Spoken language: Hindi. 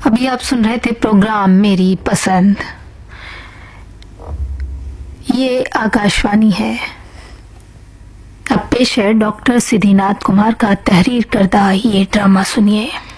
अभी आप सुन रहे थे प्रोग्राम मेरी पसंद। ये आकाशवाणी है। अब पेश है डॉक्टर सिद्धिनाथ कुमार का तहरीर करदा ये ड्रामा, सुनिए।